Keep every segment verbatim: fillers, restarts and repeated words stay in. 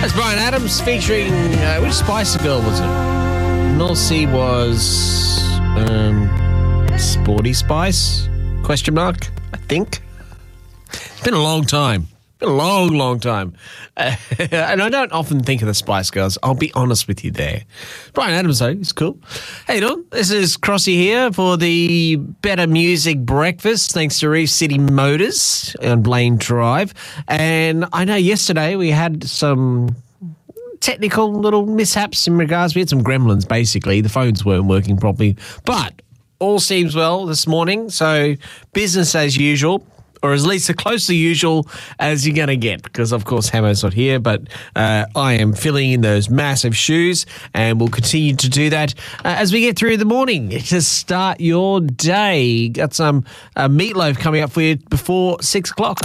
That's Bryan Adams featuring, uh, which Spice Girl was it? North Sea was um, Sporty Spice? Question mark, I think. It's been a long time. Been a long, long time. Uh, and I don't often think of the Spice Girls. I'll be honest with you there. Bryan Adams, though, he's cool. How you doing? This is Crossy here for the Better Music Breakfast, thanks to Reef City Motors on Blaine Drive. And I know yesterday we had some technical little mishaps in regards, we had some gremlins, basically. The phones weren't working properly. But all seems well this morning, so business as usual. Or at least as close to usual as you're going to get, because, of course, Hamo's not here, but uh, I am filling in those massive shoes, and we'll continue to do that uh, as we get through the morning to start your day. Got some uh, meatloaf coming up for you before six o'clock.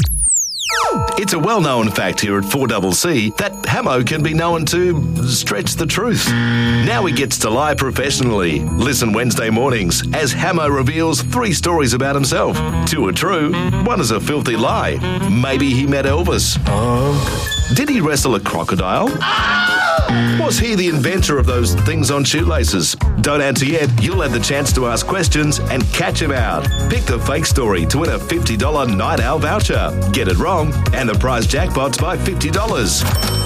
It's a well-known fact here at four C C that Hamo can be known to stretch the truth. Now he gets to lie professionally. Listen Wednesday mornings as Hamo reveals three stories about himself. Two are true, one is a filthy lie. Maybe he met Elvis. Oh. Did he wrestle a crocodile? Was he the inventor of those things on shoelaces? Don't answer yet. You'll have the chance to ask questions and catch him out. Pick the fake story to win a fifty dollars Night Owl voucher. Get it wrong, and the prize jackpot's by fifty dollars.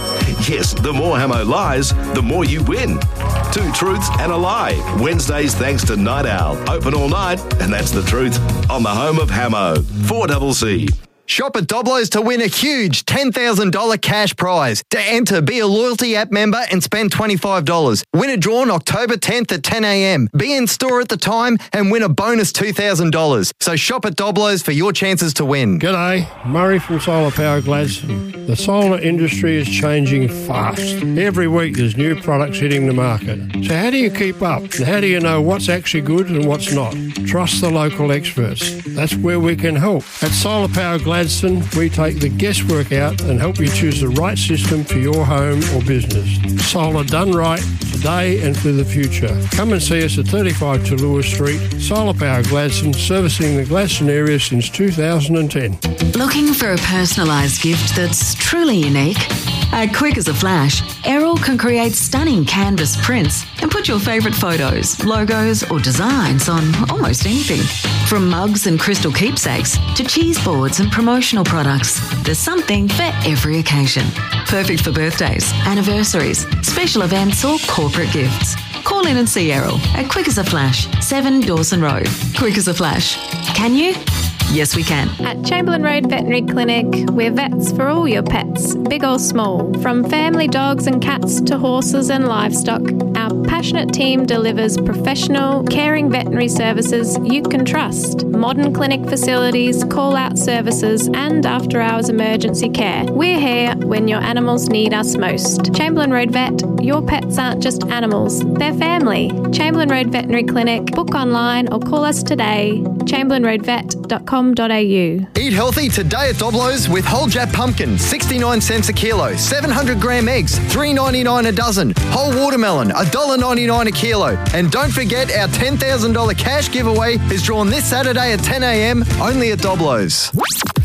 Yes, the more Hamo lies, the more you win. Two truths and a lie. Wednesdays thanks to Night Owl. Open all night, and that's the truth. On the home of Hamo. four C C. Shop at Doblo's to win a huge ten thousand dollars cash prize. To enter, be a loyalty app member and spend twenty-five dollars. Winner drawn October tenth at ten a.m. Be in store at the time and win a bonus two thousand dollars. So shop at Doblo's for your chances to win. G'day, Murray from Solar Power Gladstone. The solar industry is changing fast. Every week there's new products hitting the market. So how do you keep up? And how do you know what's actually good and what's not? Trust the local experts. That's where we can help. At Solar Power Gladstone, we take the guesswork out and help you choose the right system for your home or business. Solar done right, today and for the future. Come and see us at thirty-five Tallulah Street, Solar Power Gladstone, servicing the Gladstone area since two thousand ten. Looking for a personalised gift that's truly unique? At Quick as a Flash, Errol can create stunning canvas prints and put your favourite photos, logos or designs on almost anything. From mugs and crystal keepsakes to cheese boards and promotional products, there's something for every occasion. Perfect for birthdays, anniversaries, special events or corporate gifts. Call in and see Errol at Quick as a Flash, seven Dawson Road. Quick as a Flash. Can you? Yes, we can. At Chamberlain Road Veterinary Clinic, we're vets for all your pets, big or small. From family dogs and cats to horses and livestock, our passionate team delivers professional, caring veterinary services you can trust. Modern clinic facilities, call-out services and after-hours emergency care. We're here when your animals need us most. Chamberlain Road Vet, your pets aren't just animals, they're family. Chamberlain Road Veterinary Clinic. Book online or call us today. chamberlain road vet dot com dot a u. Eat healthy today at Doblo's with whole Jap pumpkin, sixty-nine cents a kilo. seven hundred gram eggs, three ninety-nine a dozen. Whole watermelon, one dollar ninety-nine a kilo. And don't forget our ten thousand dollars cash giveaway is drawn this Saturday at ten a.m. only at Doblo's.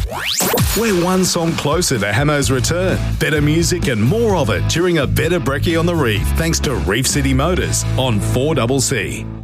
We're one song closer to Hamo's return. Better music and more of it during a Better Brekkie on the Reef, thanks to Reef City Motors on four C C.